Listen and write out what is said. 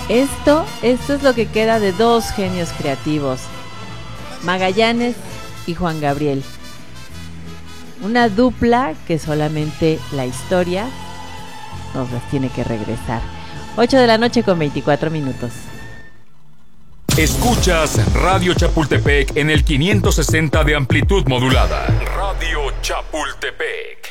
Esto es lo que queda de dos genios creativos, Magallanes y Juan Gabriel. Una dupla que solamente la historia nos las tiene que regresar. 8 de la noche con 24 minutos. Escuchas Radio Chapultepec en el 560 de amplitud modulada. Radio Chapultepec.